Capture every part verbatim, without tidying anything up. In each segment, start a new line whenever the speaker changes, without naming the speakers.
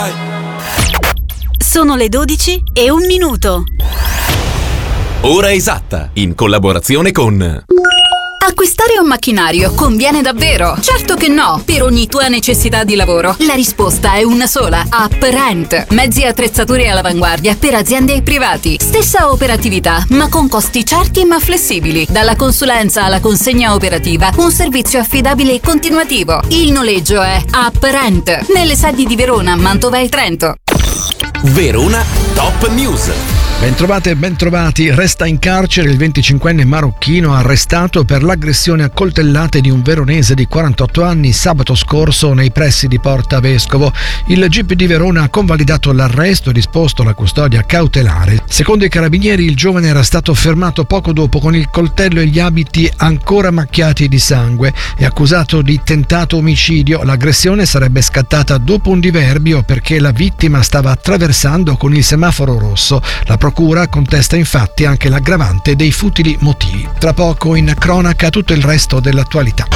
vai.
Sono le dodici e un minuto.
Ora esatta, in collaborazione con...
Acquistare un macchinario conviene davvero? Certo che no! Per ogni tua necessità di lavoro, la risposta è una sola: UpRent. Mezzi e attrezzature all'avanguardia per aziende e privati. Stessa operatività, ma con costi certi ma flessibili. Dalla consulenza alla consegna operativa, un servizio affidabile e continuativo. Il noleggio è UpRent. Nelle sedi di Verona, Mantova e Trento.
Verona Top News.
Bentrovate e bentrovati. Resta in carcere il venticinquenne marocchino arrestato per l'aggressione a coltellate di un veronese di quarantotto anni sabato scorso nei pressi di Porta Vescovo. Il G P di Verona ha convalidato l'arresto e disposto la custodia cautelare. Secondo i carabinieri, il giovane era stato fermato poco dopo con il coltello e gli abiti ancora macchiati di sangue. È accusato di tentato omicidio. L'aggressione sarebbe scattata dopo un diverbio perché la vittima stava attraversando con il semaforo rosso. La procura contesta infatti anche l'aggravante dei futili motivi. Tra poco in cronaca tutto il resto dell'attualità.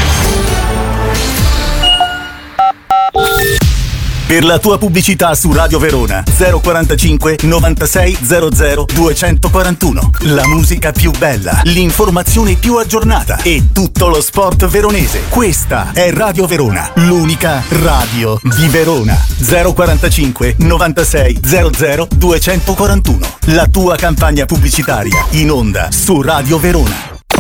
Per la tua pubblicità su Radio Verona zero quarantacinque novantasei zero zero duecentoquarantuno. La musica più bella, l'informazione più aggiornata e tutto lo sport veronese. Questa è Radio Verona, l'unica radio di Verona. zero quarantacinque novantasei zero zero duecentoquarantuno. La tua campagna pubblicitaria in onda su Radio Verona.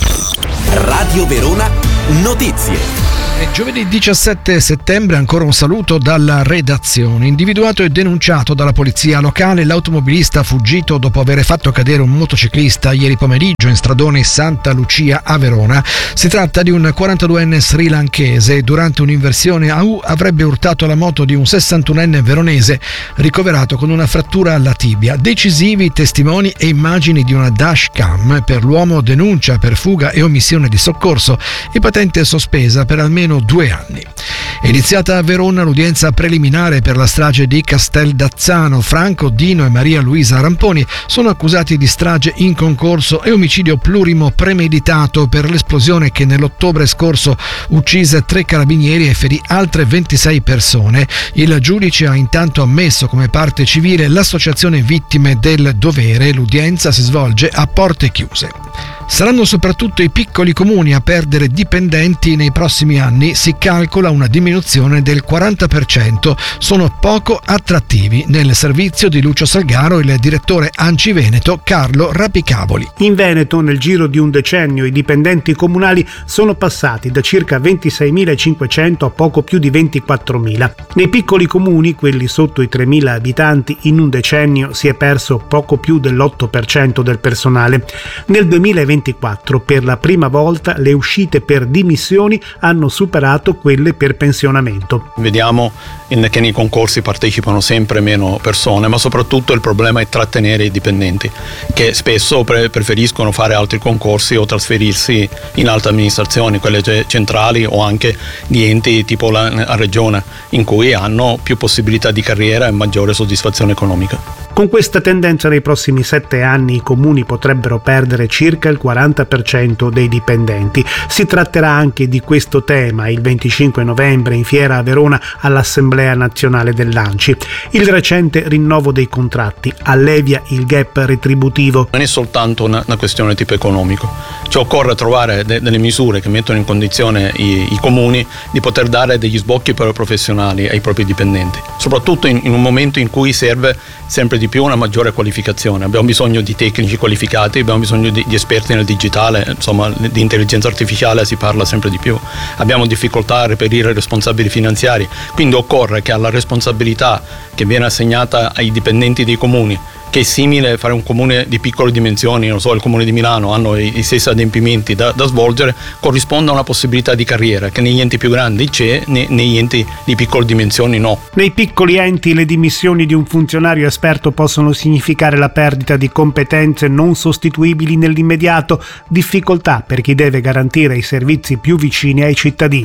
Radio Verona Notizie.
È giovedì diciassette settembre, ancora un saluto dalla redazione. Individuato e denunciato dalla polizia locale, l'automobilista fuggito dopo aver fatto cadere un motociclista ieri pomeriggio in stradone Santa Lucia a Verona. Si tratta di un quarantaduenne srilanchese. Durante un'inversione a U avrebbe urtato la moto di un sessantunenne veronese ricoverato con una frattura alla tibia. Decisivi testimoni e immagini di una dashcam. Per l'uomo denuncia per fuga e omissione di soccorso e patente sospesa per almeno due anni. È iniziata a Verona l'udienza preliminare per la strage di Casteldazzano. Franco, Dino e Maria Luisa Ramponi sono accusati di strage in concorso e omicidio plurimo premeditato per l'esplosione che nell'ottobre scorso uccise tre carabinieri e ferì altre ventisei persone. Il giudice ha intanto ammesso come parte civile l'associazione Vittime del Dovere. L'udienza si svolge a porte chiuse. Saranno soprattutto i piccoli comuni a perdere dipendenti nei prossimi anni. Si calcola una diminuzione del quaranta per cento. Sono poco attrattivi. Nel servizio di Lucio Salgaro il direttore ANCI Veneto Carlo Rapicavoli.
In Veneto nel giro di un decennio i dipendenti comunali sono passati da circa ventiseimilacinquecento a poco più di ventiquattromila. Nei piccoli comuni, quelli sotto i tremila abitanti, in un decennio si è perso poco più dell'otto per cento del personale. Nel duemilaventiquattro per la prima volta le uscite per dimissioni hanno superato quelle per pensionamento.
Vediamo in, che nei concorsi partecipano sempre meno persone, ma soprattutto il problema è trattenere i dipendenti, che spesso pre- preferiscono fare altri concorsi o trasferirsi in altre amministrazioni, quelle centrali o anche di enti tipo la, la regione, in cui hanno più possibilità di carriera e maggiore soddisfazione economica.
Con questa tendenza nei prossimi sette anni i comuni potrebbero perdere circa il quaranta per cento dei dipendenti. Si tratterà anche di questo tema il venticinque novembre in fiera a Verona all'Assemblea Nazionale dell'ANCI. Il recente rinnovo dei contratti allevia il gap retributivo.
Non è soltanto una, una questione tipo economico, cioè occorre trovare de- delle misure che mettono in condizione i, i comuni di poter dare degli sbocchi per professionali ai propri dipendenti, soprattutto in, in un momento in cui serve sempre di più una maggiore qualificazione. Abbiamo bisogno di tecnici qualificati, abbiamo bisogno di, di esperti nel digitale, insomma di intelligenza artificiale si parla sempre di più. Abbiamo difficoltà a reperire responsabili finanziari, quindi occorre che alla responsabilità che viene assegnata ai dipendenti dei comuni, che è simile a fare un comune di piccole dimensioni, non so, il comune di Milano hanno i, i stessi adempimenti da, da svolgere, corrisponda a una possibilità di carriera che negli enti più grandi c'è, ne, negli enti di piccole dimensioni no.
Nei piccoli enti le dimissioni di un funzionario esperto possono significare la perdita di competenze non sostituibili nell'immediato, difficoltà per chi deve garantire i servizi più vicini ai cittadini.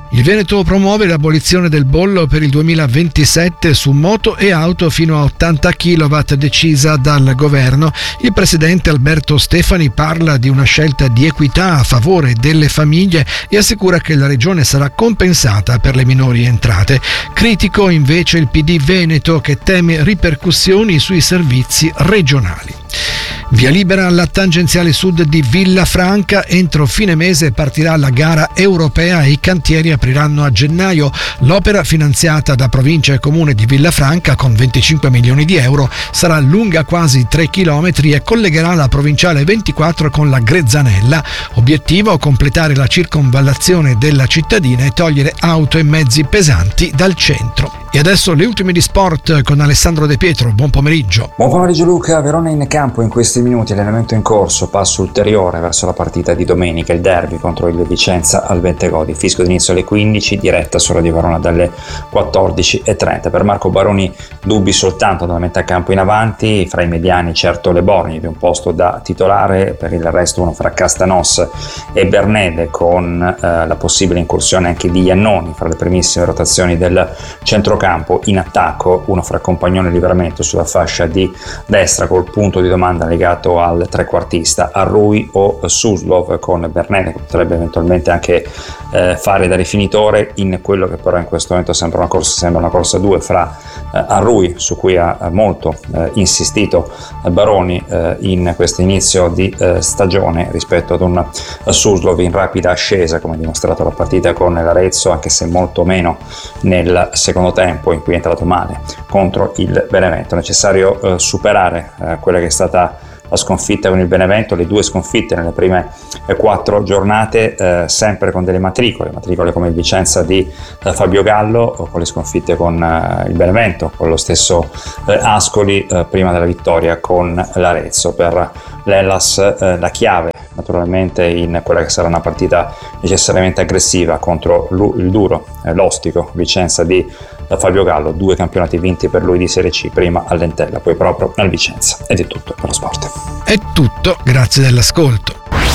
Il Veneto promuove l'abolizione del bollo per il duemilaventisette su moto e auto fino a ottanta chilowatt decisa dal governo. Il presidente Alberto Stefani parla di una scelta di equità a favore delle famiglie e assicura che la regione sarà compensata per le minori entrate. Critico invece il P D Veneto, che teme ripercussioni sui servizi regionali. Via libera alla tangenziale sud di Villafranca, entro fine mese partirà la gara europea e i cantieri apriranno a gennaio. L'opera, finanziata da provincia e comune di Villafranca con venticinque milioni di euro, sarà lunga quasi tre chilometri e collegherà la provinciale ventiquattro con la Grezzanella. Obiettivo: completare la circonvallazione della cittadina e togliere auto e mezzi pesanti dal centro. E adesso le ultime di sport con Alessandro De Pietro. Buon pomeriggio.
Buon pomeriggio Luca. Verona in campo in questi minuti, allenamento in corso, passo ulteriore verso la partita di domenica, il derby contro il Vicenza al Bentegodi. Fischio d'inizio alle quindici, diretta su Radio Verona dalle quattordici e trenta. Per Marco Baroni dubbi soltanto dalla metà campo in avanti, fra i mediani certo Le Borgni di un posto da titolare, per il resto uno fra Castanos e Bernede, con eh, la possibile incursione anche di Iannoni fra le primissime rotazioni del centrocampo. In attacco uno fra Compagnone e Livramento sulla fascia di destra, col punto di domanda legato al trequartista Arrui o Suslov, con Bernede che potrebbe eventualmente anche eh, fare da rifinitore in quello che però in questo momento sembra una corsa sembra una corsa due fra eh, Arrui, su cui ha molto eh, insistito eh, Baroni eh, in questo inizio di eh, stagione, rispetto ad un uh, Suslov in rapida ascesa, come ha dimostrato la partita con l'Arezzo, anche se molto meno nel secondo tempo in cui è entrato male contro il Benevento. Necessario eh, superare eh, quella che è stata la sconfitta con il Benevento, le due sconfitte nelle prime eh, quattro giornate, eh, sempre con delle matricole, matricole come il Vicenza di eh, Fabio Gallo, o con le sconfitte con eh, il Benevento, con lo stesso eh, Ascoli, eh, prima della vittoria con l'Arezzo. Per l'Hellas eh, la chiave naturalmente in quella che sarà una partita necessariamente aggressiva contro il duro, eh, l'ostico Vicenza di eh, Fabio Gallo. Due campionati vinti per lui di Serie C, prima all'Entella, poi proprio al Vicenza. Ed è tutto per lo sport.
È tutto, grazie dell'ascolto.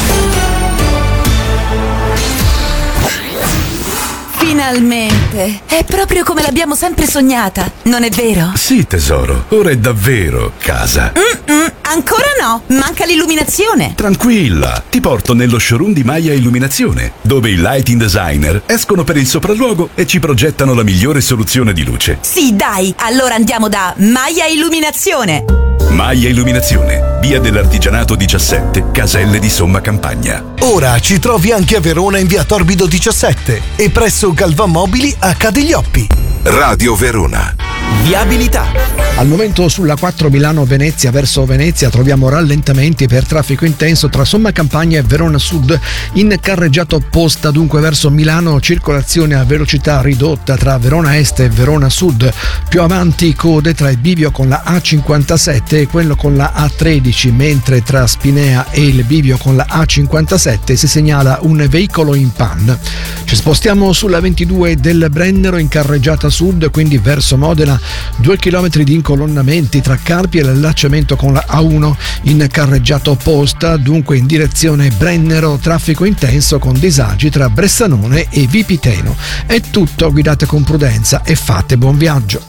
Finalmente! È proprio come l'abbiamo sempre sognata, non è vero?
Sì, tesoro, ora è davvero casa.
Mm-mm, ancora no, manca l'illuminazione.
Tranquilla, ti porto nello showroom di Maia Illuminazione, dove i lighting designer escono per il sopralluogo e ci progettano la migliore soluzione di luce.
Sì, dai, allora andiamo da Maia Illuminazione.
Maia Illuminazione, via dell'Artigianato diciassette, Caselle di Somma Campagna.
Ora ci trovi anche a Verona in via Torbido diciassette e presso Galvan Mobili a Cadeglioppi.
Radio Verona.
Viabilità.
Al momento sulla quattro Milano-Venezia verso Venezia troviamo rallentamenti per traffico intenso tra Somma Campagna e Verona Sud in carreggiata opposta, dunque verso Milano circolazione a velocità ridotta tra Verona Est e Verona Sud. Più avanti code tra il bivio con la A cinquantasette e quello con la A tredici, mentre tra Spinea e il bivio con la A cinquantasette si segnala un veicolo in panne. Ci spostiamo sulla ventidue del Brennero in carreggiata sud, quindi verso Modena, due chilometri di incolonnamenti tra Carpi e l'allacciamento con la A uno in carreggiata opposta, dunque in direzione Brennero, traffico intenso con disagi tra Bressanone e Vipiteno. È tutto, guidate con prudenza e fate buon viaggio.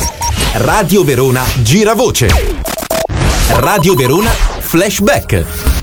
Radio Verona Giravoce. Radio Verona Flashback.